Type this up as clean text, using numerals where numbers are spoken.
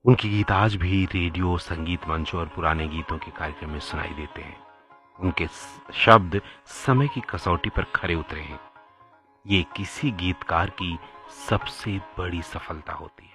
उनके गीत आज भी रेडियो, संगीत मंचों और पुराने गीतों के कार्यक्रम में सुनाई देते हैं। उनके शब्द समय की कसौटी पर खरे उतरे हैं। ये किसी गीतकार की सबसे बड़ी सफलता होती है।